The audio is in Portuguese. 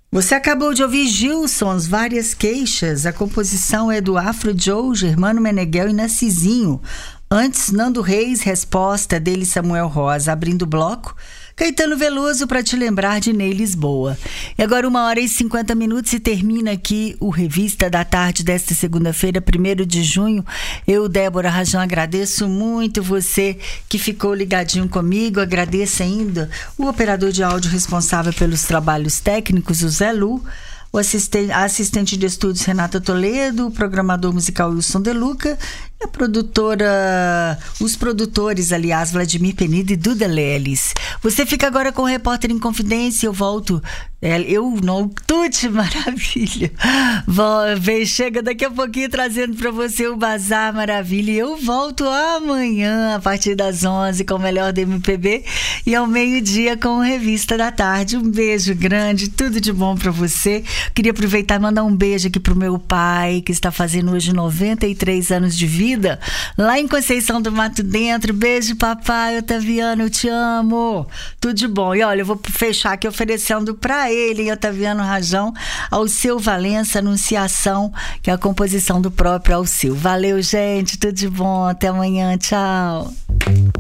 Você acabou de ouvir Gilsons, Várias Queixas. A composição é do Afro Joe, Germano Meneghel e Narcisinho. Antes, Nando Reis, Resposta, dele Samuel Rosa. Abrindo o bloco, Caetano Veloso, Pra Te Lembrar, de Ney Lisboa. E agora 1h50 e termina aqui o Revista da Tarde desta segunda-feira, 1º de junho. Eu, Débora Rajão, agradeço muito você que ficou ligadinho comigo. Agradeço ainda o operador de áudio responsável pelos trabalhos técnicos, o Zé Lu, a assistente de estúdios Renata Toledo, o programador musical Wilson De Luca, a produtora, os produtores, aliás, Vladimir Penido e Duda Leles. Você fica agora com o Repórter em Confidência. Eu volto, Tuti, maravilha. Chega daqui a pouquinho trazendo para você o Bazar Maravilha. E eu volto amanhã a partir das 11 com o melhor do MPB e ao meio-dia com o Revista da Tarde. Um beijo grande, tudo de bom para você. Queria aproveitar e mandar um beijo aqui pro meu pai, que está fazendo hoje 93 anos de vida, lá em Conceição do Mato Dentro. Beijo, papai Otaviano, eu te amo. Tudo de bom. E olha, eu vou fechar aqui oferecendo para ele, Otaviano Rajão, Alceu Valença, Anunciação, que é a composição do próprio Alceu. Valeu, gente, tudo de bom. Até amanhã, tchau.